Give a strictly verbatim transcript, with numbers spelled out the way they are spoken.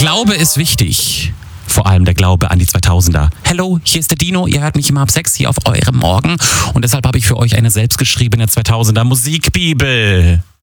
Glaube ist wichtig. Vor allem der Glaube an die zweitausender. Hello, hier ist der Dino. Ihr hört mich immer ab sechs hier auf eurem Morgen. Und deshalb habe ich für euch eine selbstgeschriebene zweitausender Musikbibel.